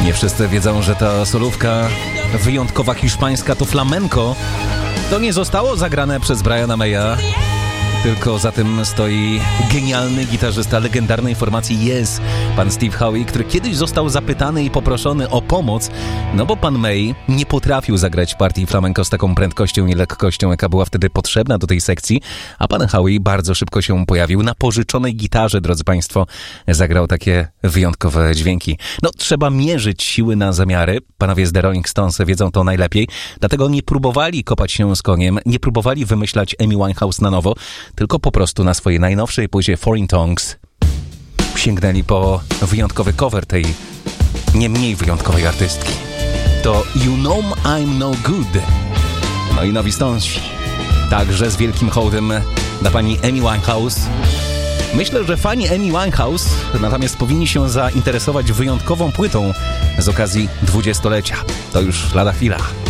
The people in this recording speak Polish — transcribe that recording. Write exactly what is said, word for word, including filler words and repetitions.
Nie wszyscy wiedzą, że ta solówka wyjątkowa hiszpańska to flamenco. To nie zostało zagrane przez Briana Maya, tylko za tym stoi genialny gitarzysta legendarnej formacji Yes, pan Steve Howe, który kiedyś został zapytany i poproszony o pomoc, no bo pan May nie potrafił zagrać partii flamenco z taką prędkością i lekkością, jaka była wtedy potrzebna do tej sekcji, a pan Howe bardzo szybko się pojawił. Na pożyczonej gitarze, drodzy państwo, zagrał takie wyjątkowe dźwięki. No, trzeba mierzyć siły na zamiary. Panowie z The Rolling Stones wiedzą to najlepiej, dlatego nie próbowali kopać się z koniem, nie próbowali wymyślać Amy Winehouse na nowo, tylko po prostu na swojej najnowszej płycie Foreign Tongues sięgnęli po wyjątkowy cover tej nie mniej wyjątkowej artystki. To You Know I'm No Good. No i nowi Stonesi. Także z wielkim hołdem dla pani Amy Winehouse. Myślę, że fani Amy Winehouse natomiast powinni się zainteresować wyjątkową płytą z okazji dwudziestolecia. To już lada chwila.